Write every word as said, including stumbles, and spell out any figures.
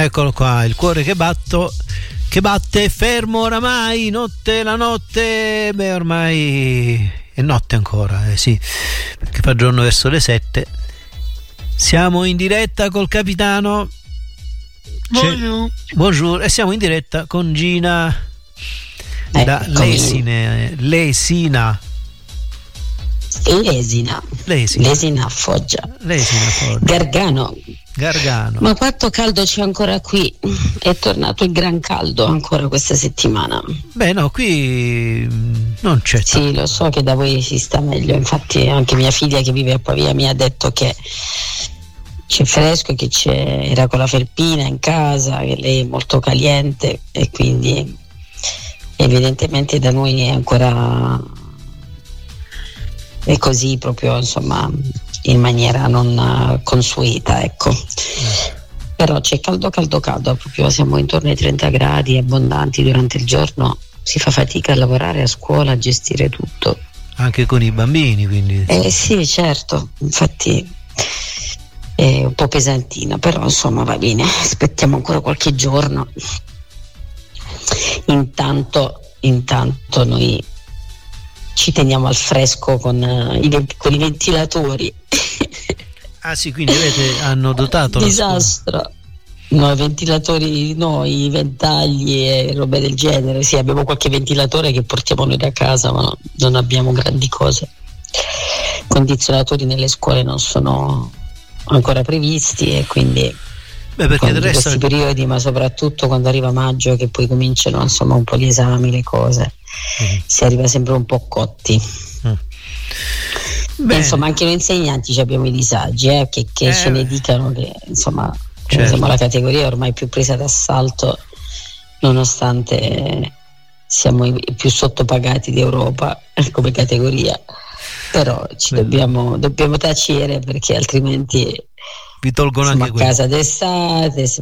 Eccolo qua, il cuore che batto, che batte fermo oramai, notte la notte, beh ormai è notte ancora, eh sì, perché fa giorno verso le sette. Siamo in diretta col capitano. Buongiorno. Buongiorno, e siamo in diretta con Gina eh, da Lesine, Lesina. Lesina. Lesina. Lesina a Foggia. Lesina a Foggia. Gargano. Gargano. Ma quanto caldo c'è ancora qui? È tornato il gran caldo ancora questa settimana. Beh no, qui non c'è. Sì, tanto. Lo so che da voi si sta meglio, infatti anche mia figlia che vive a Pavia mi ha detto che c'è fresco, che c'è, era con la felpina in casa, che lei è molto caliente e quindi evidentemente da noi è ancora è così proprio, insomma, in maniera non consueta, ecco. Eh. Però c'è caldo caldo caldo, proprio siamo intorno ai trenta gradi abbondanti durante il giorno, si fa fatica a lavorare, a scuola, a gestire tutto. Anche con i bambini, quindi. Eh sì, certo, infatti è un po' pesantina, però insomma va bene, aspettiamo ancora qualche giorno. Intanto, intanto noi ci teniamo al fresco con, uh, i, con i ventilatori. Ah sì, quindi avete, hanno dotato disastro. No, i ventilatori, no, i ventagli e robe del genere. Sì, abbiamo qualche ventilatore che portiamo noi da casa, ma no, non abbiamo grandi cose. Condizionatori nelle scuole non sono ancora previsti e quindi beh, perché in resto... questi periodi, ma soprattutto quando arriva maggio, che poi cominciano insomma un po' gli esami, le cose, mm. si arriva sempre un po' cotti. Mm. E, insomma anche noi insegnanti abbiamo i disagi, eh, che, che eh, ce ne dicano che insomma certo. Siamo la categoria ormai più presa d'assalto, nonostante siamo i più sottopagati d'Europa come categoria, però ci dobbiamo, dobbiamo tacere perché altrimenti vi tolgono siamo anche a casa d'estate,